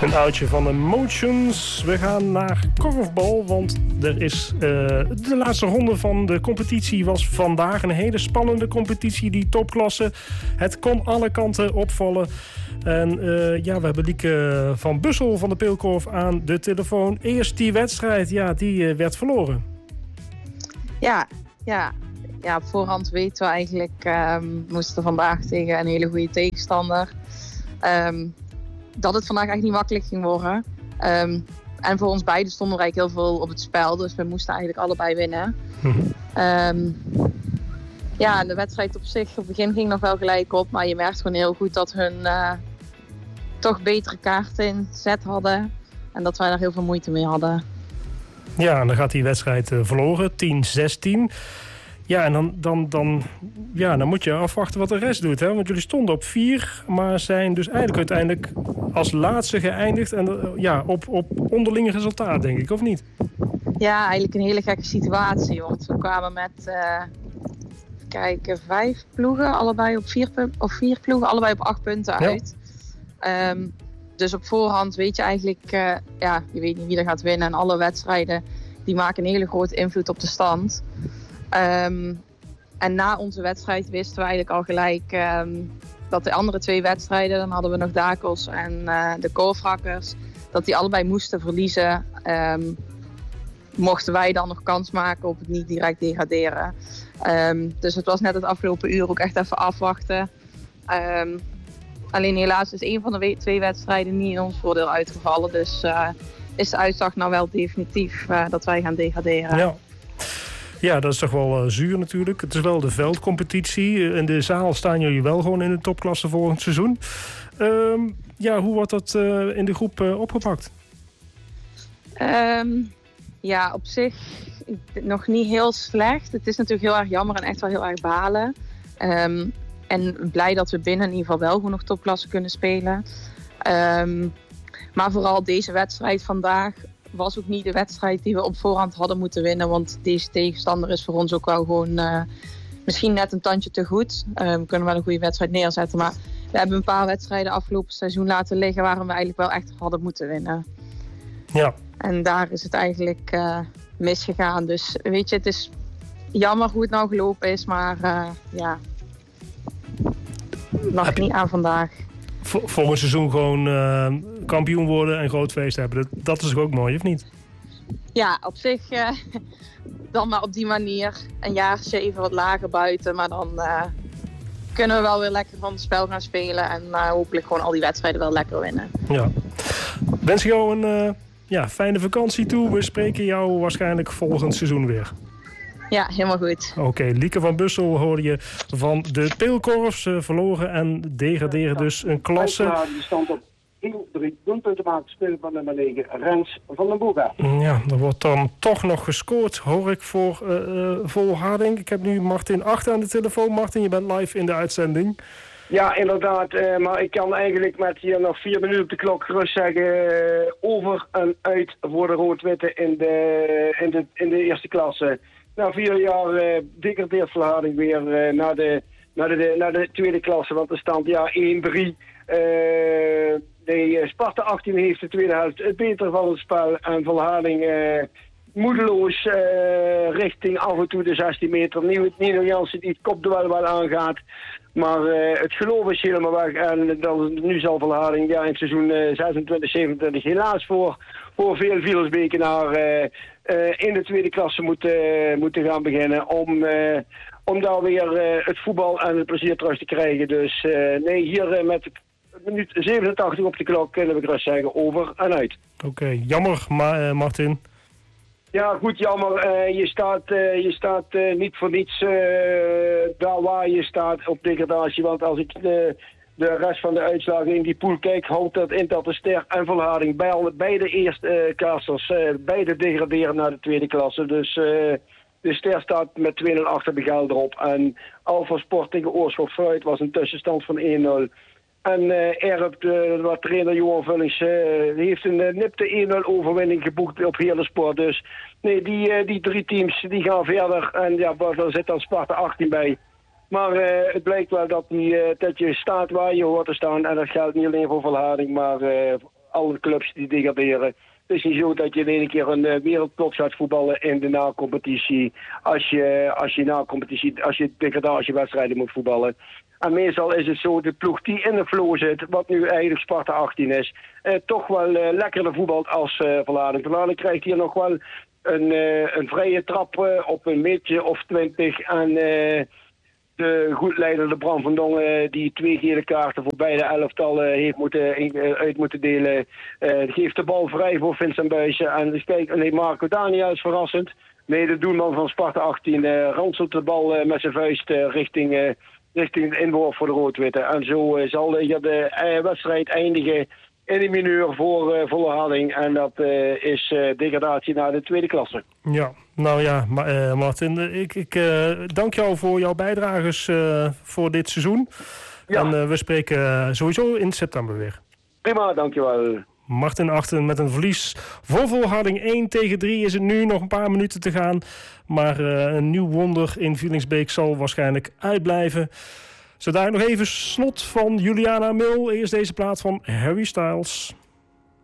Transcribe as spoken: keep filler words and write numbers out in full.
Een oudje van de Motions. We gaan naar korfbal, want er is uh, de laatste ronde van de competitie was vandaag. Een hele spannende competitie, die topklasse. Het kon alle kanten opvallen. En uh, ja, we hebben Lieke van Bussel van de Peelkorf aan de telefoon. Eerst die wedstrijd, ja, die uh, werd verloren. Ja, ja. Ja, op voorhand weten we eigenlijk, um, we moesten vandaag tegen een hele goede tegenstander. Um, dat het vandaag echt niet makkelijk ging worden. Um, en voor ons beiden stonden er eigenlijk heel veel op het spel. Dus we moesten eigenlijk allebei winnen. um, ja, de wedstrijd op zich, op het begin ging nog wel gelijk op. Maar je merkt gewoon heel goed dat hun uh, toch betere kaarten in zet hadden. En dat wij daar heel veel moeite mee hadden. Ja, en dan gaat die wedstrijd uh, verloren, tien zestien. Ja, en dan, dan, dan, ja, dan moet je afwachten wat de rest doet. Hè? Want jullie stonden op vier, maar zijn dus eigenlijk uiteindelijk als laatste geëindigd. En uh, ja, op, op onderlinge resultaat, denk ik, of niet? Ja, eigenlijk een hele gekke situatie. Want we kwamen met, uh, kijken, vijf ploegen, allebei op vier, of vier ploegen, allebei op acht punten uit. Ja. Um, dus op voorhand weet je eigenlijk, uh, ja, je weet niet wie er gaat winnen. En alle wedstrijden, die maken een hele grote invloed op de stand. Um, en na onze wedstrijd wisten we eigenlijk al gelijk um, dat de andere twee wedstrijden, dan hadden we nog Dakos en uh, de Korfrakkers, dat die allebei moesten verliezen. Um, mochten wij dan nog kans maken op het niet direct degraderen. Um, dus het was net het afgelopen uur ook echt even afwachten. Um, alleen helaas is één van de twee wedstrijden niet in ons voordeel uitgevallen. Dus uh, is de uitslag nou wel definitief uh, dat wij gaan degraderen. Ja. Ja, dat is toch wel uh, zuur natuurlijk. Het is wel de veldcompetitie. In de zaal staan jullie wel gewoon in de topklasse volgend seizoen. Um, ja, hoe wordt dat uh, in de groep uh, opgepakt? Um, ja, op zich nog niet heel slecht. Het is natuurlijk heel erg jammer en echt wel heel erg balen. Um, en blij dat we binnen in ieder geval wel gewoon nog topklasse kunnen spelen. Um, maar vooral deze wedstrijd vandaag was ook niet de wedstrijd die we op voorhand hadden moeten winnen. Want deze tegenstander is voor ons ook wel gewoon uh, misschien net een tandje te goed. Uh, we kunnen wel een goede wedstrijd neerzetten. Maar we hebben een paar wedstrijden afgelopen seizoen laten liggen waarom we eigenlijk wel echt hadden moeten winnen. Ja. En daar is het eigenlijk uh, misgegaan. Dus weet je, het is jammer hoe het nou gelopen is. Maar uh, ja, nog Heb... niet aan vandaag. Volgend seizoen gewoon uh, kampioen worden en groot feest hebben. Dat, dat is ook mooi, of niet? Ja, op zich uh, dan maar op die manier. Een jaartje even wat lager buiten. Maar dan uh, kunnen we wel weer lekker van het spel gaan spelen. En uh, hopelijk gewoon al die wedstrijden wel lekker winnen. Ja. Wens ik jou een uh, ja, fijne vakantie toe. We spreken jou waarschijnlijk volgend seizoen weer. Ja, helemaal goed. Oké, okay, Lieke van Bussel hoorde je van de Peelkorfs. Uh, verloren en degraderen dus een klasse. Ja, die stand op één drie doelpunten maken. Spelen van nummer negen, Rens van den Boega. Ja, er wordt dan toch nog gescoord, hoor ik, voor uh, uh, Volharding. Ik heb nu Martin achter aan de telefoon. Martin, je bent live in de uitzending. Ja, inderdaad. Uh, maar ik kan eigenlijk met hier nog vier minuten op de klok gerust zeggen... Uh, over en uit voor de rood-witte in de, in, de, in de eerste klasse. Na vier jaar uh, degradeert Volharding weer uh, naar, de, naar, de, naar de tweede klasse. Want de stand ja één drie. Uh, de Sparta achttien heeft de tweede helft het beter van het spel. En Volharding uh, moedeloos uh, richting af en toe de zestien meter. Nino Jansen die het kopduel wel aangaat. Maar uh, het geloof is helemaal weg. En dan, nu zal Volharding ja, in het seizoen uh, zesentwintig zevenentwintig helaas voor, voor veel Vilsbekenaar uh, uh, in de tweede klasse moeten, uh, moeten gaan beginnen. Om, uh, om daar weer uh, het voetbal en het plezier terug te krijgen. Dus uh, nee, hier uh, met minuut zevenentachtig op de klok kunnen we gerust zeggen over en uit. Oké, okay, jammer ma- uh, Martin. Ja, goed, jammer. Uh, je staat, uh, je staat uh, niet voor niets uh, daar waar je staat op degradatie. Want als ik uh, de rest van de uitslagen in die pool kijk, houdt dat in dat de Ster en Volharding bij alle, beide eerste uh, klassers, uh, beide degraderen naar de tweede klasse. Dus uh, de Ster staat met twee nul achter de Gelder op. En Alpha Sport tegen Oorschot Fruit was een tussenstand van één nul. En uh, Erp, uh, wat trainer Johan Vullings, uh, heeft een uh, nipte één nul overwinning geboekt op Heerlensport. Dus nee, die, uh, die drie teams die gaan verder. En ja, daar zit dan Sparta achttien bij. Maar uh, het blijkt wel dat, die, uh, dat je staat waar je hoort te staan. En dat geldt niet alleen voor Volharding, maar uh, alle clubs die degraderen. Het is niet zo dat je in één keer een uh, wereldtop gaat voetballen in de na-competitie. Als je, als je na-competitie, als je degradatiewedstrijden moet voetballen. En meestal is het zo, de ploeg die in de flow zit, wat nu eigenlijk Sparta achttien is, uh, toch wel uh, lekkerder voetbalt als uh, Verlading. Verlading krijgt hier nog wel een, uh, een vrije trap uh, op een metertje of twintig. En uh, de goed leidende Bram van Dongen, die twee gele kaarten voor beide elftallen heeft moeten, uh, uit moeten delen, uh, geeft de bal vrij voor Vincent Buijsen. En dus kijk, alleen Marco Daniels verrassend. Nee, de doelman van Sparta achttien uh, ranselt de bal uh, met zijn vuist uh, richting... Uh, richting de inworp voor de rood-witte. En zo uh, zal hier de uh, wedstrijd eindigen in een minuut voor uh, volle herhaling. En dat uh, is uh, degradatie naar de tweede klasse. Ja, nou ja, ma- uh, Martin, ik, ik uh, dank jou voor jouw bijdrages uh, voor dit seizoen. Ja. En uh, we spreken uh, sowieso in september weer. Prima, dankjewel. Martin Achten met een verlies voor Volharding. één tegen drie is het nu, nog een paar minuten te gaan. Maar uh, een nieuw wonder in Vielingsbeek zal waarschijnlijk uitblijven. Zodat nog even slot van Juliana Mil. Eerst deze plaat van Harry Styles.